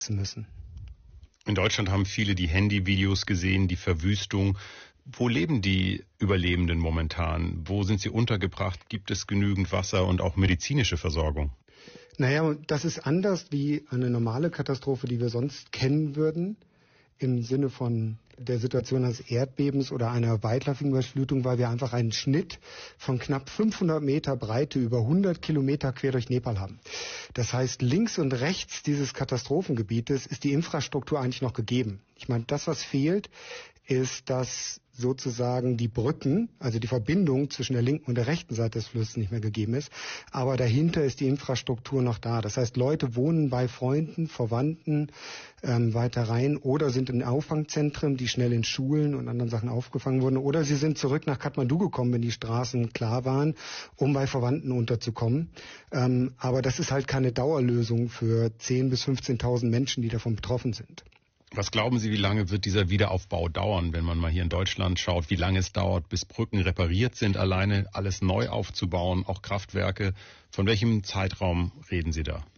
müssen. In Deutschland haben viele die Handyvideos gesehen, die Verwüstung. Wo leben die Überlebenden momentan? Wo sind sie untergebracht? Gibt es genügend Wasser und auch medizinische Versorgung? Naja, das ist anders wie eine normale Katastrophe, die wir sonst kennen würden, im Sinne von der Situation eines Erdbebens oder einer weitläufigen Überflutung, weil wir einfach einen Schnitt von knapp 500 Meter Breite über 100 Kilometer quer durch Nepal haben. Das heißt, links und rechts dieses Katastrophengebietes ist die Infrastruktur eigentlich noch gegeben. Ich meine, das, was fehlt, ist, dass sozusagen die Brücken, also die Verbindung zwischen der linken und der rechten Seite des Flusses nicht mehr gegeben ist. Aber dahinter ist die Infrastruktur noch da. Das heißt, Leute wohnen bei Freunden, Verwandten weiter rein oder sind in Auffangzentren, die schnell in Schulen und anderen Sachen aufgefangen wurden. Oder sie sind zurück nach Kathmandu gekommen, wenn die Straßen klar waren, um bei Verwandten unterzukommen. Aber das ist halt keine Dauerlösung für 10.000 bis 15.000 Menschen, die davon betroffen sind. Was glauben Sie, wie lange wird dieser Wiederaufbau dauern, wenn man mal hier in Deutschland schaut, wie lange es dauert, bis Brücken repariert sind, alleine alles neu aufzubauen, auch Kraftwerke? Von welchem Zeitraum reden Sie da?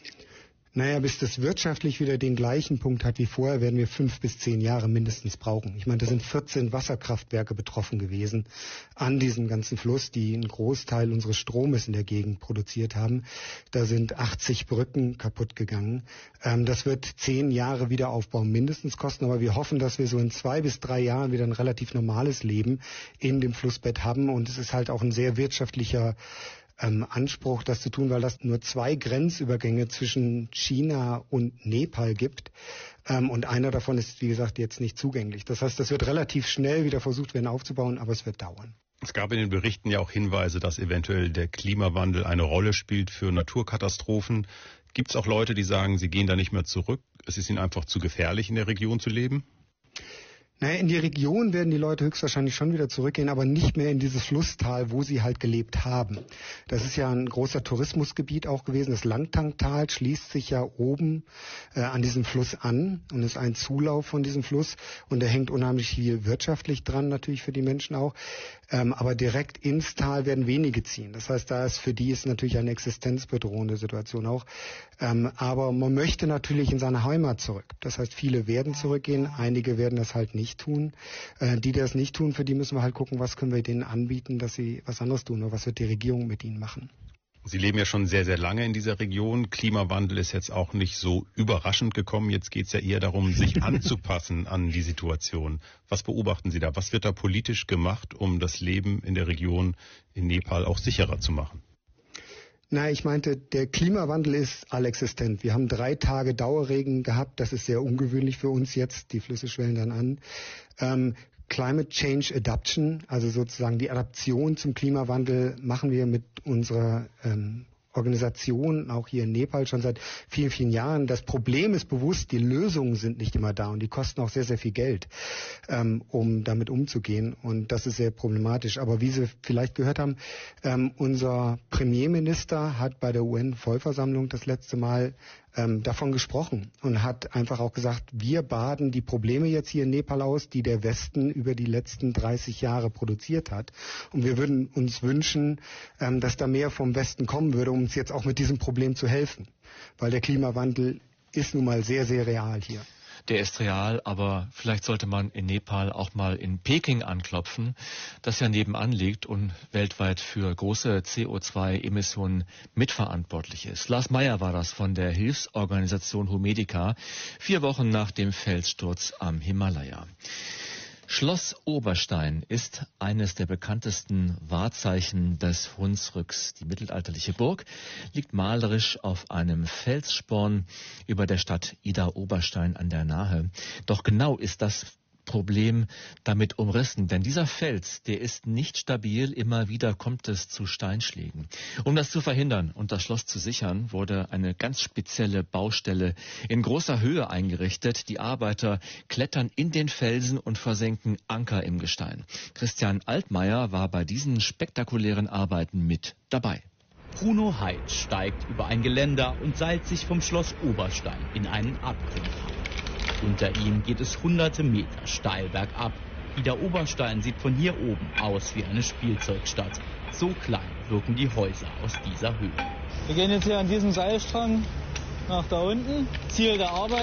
Naja, bis das wirtschaftlich wieder den gleichen Punkt hat wie vorher, werden wir 5 bis 10 Jahre mindestens brauchen. Ich meine, da sind 14 Wasserkraftwerke betroffen gewesen an diesem ganzen Fluss, die einen Großteil unseres Stromes in der Gegend produziert haben. Da sind 80 Brücken kaputt gegangen. Das wird 10 Jahre Wiederaufbau mindestens kosten, aber wir hoffen, dass wir so in 2 bis 3 Jahren wieder ein relativ normales Leben in dem Flussbett haben. Und es ist halt auch ein sehr wirtschaftlicher Anspruch, das zu tun, weil das nur 2 Grenzübergänge zwischen China und Nepal gibt. Und einer davon ist, wie gesagt, jetzt nicht zugänglich. Das heißt, das wird relativ schnell wieder versucht werden aufzubauen, aber es wird dauern. Es gab in den Berichten ja auch Hinweise, dass eventuell der Klimawandel eine Rolle spielt für Naturkatastrophen. Gibt es auch Leute, die sagen, sie gehen da nicht mehr zurück? Es ist ihnen einfach zu gefährlich, in der Region zu leben? Naja, in die Region werden die Leute höchstwahrscheinlich schon wieder zurückgehen, aber nicht mehr in dieses Flusstal, wo sie halt gelebt haben. Das ist ja ein großer Tourismusgebiet auch gewesen. Das Langtangtal schließt sich ja oben an diesem Fluss an und ist ein Zulauf von diesem Fluss. Und da hängt unheimlich viel wirtschaftlich dran, natürlich für die Menschen auch. Aber direkt ins Tal werden wenige ziehen. Das heißt, für die ist natürlich eine existenzbedrohende Situation auch. Aber man möchte natürlich in seine Heimat zurück. Das heißt, viele werden zurückgehen, einige werden das halt nicht tun. Die das nicht tun, für die müssen wir halt gucken, was können wir denen anbieten, dass sie was anderes tun oder was wird die Regierung mit ihnen machen. Sie leben ja schon sehr, sehr lange in dieser Region. Klimawandel ist jetzt auch nicht so überraschend gekommen. Jetzt geht es ja eher darum, sich anzupassen an die Situation. Was beobachten Sie da? Was wird da politisch gemacht, um das Leben in der Region in Nepal auch sicherer zu machen? Na, ich meinte, der Klimawandel ist allexistent. Wir haben 3 Tage Dauerregen gehabt. Das ist sehr ungewöhnlich für uns jetzt. Die Flüsse schwellen dann an. Climate Change Adaption, also sozusagen die Adaption zum Klimawandel, machen wir mit unserer Organisation, auch hier in Nepal, schon seit vielen, vielen Jahren. Das Problem ist bewusst, die Lösungen sind nicht immer da und die kosten auch sehr, sehr viel Geld, um damit umzugehen. Und das ist sehr problematisch. Aber wie Sie vielleicht gehört haben, unser Premierminister hat bei der UN-Vollversammlung das letzte Mal davon gesprochen und hat einfach auch gesagt, wir baden die Probleme jetzt hier in Nepal aus, die der Westen über die letzten 30 Jahre produziert hat. Und wir würden uns wünschen, dass da mehr vom Westen kommen würde, um uns jetzt auch mit diesem Problem zu helfen. Weil der Klimawandel ist nun mal sehr, sehr real hier. Der ist real, aber vielleicht sollte man in Nepal auch mal in Peking anklopfen, das ja nebenan liegt und weltweit für große CO2-Emissionen mitverantwortlich ist. Lars Meyer war das von der Hilfsorganisation Humedica, 4 Wochen nach dem Felssturz am Himalaya. Schloss Oberstein ist eines der bekanntesten Wahrzeichen des Hunsrücks. Die mittelalterliche Burg liegt malerisch auf einem Felssporn über der Stadt Idar-Oberstein an der Nahe. Doch genau ist das Problem damit umrissen, denn dieser Fels, der ist nicht stabil, immer wieder kommt es zu Steinschlägen. Um das zu verhindern und das Schloss zu sichern, wurde eine ganz spezielle Baustelle in großer Höhe eingerichtet. Die Arbeiter klettern in den Felsen und versenken Anker im Gestein. Christian Altmaier war bei diesen spektakulären Arbeiten mit dabei. Bruno Heid steigt über ein Geländer und seilt sich vom Schloss Oberstein in einen Abgrund ab. Unter ihm geht es hunderte Meter steil bergab. Idar-Oberstein sieht von hier oben aus wie eine Spielzeugstadt. So klein wirken die Häuser aus dieser Höhe. Wir gehen jetzt hier an diesem Seilstrang nach da unten. Ziel der Arbeit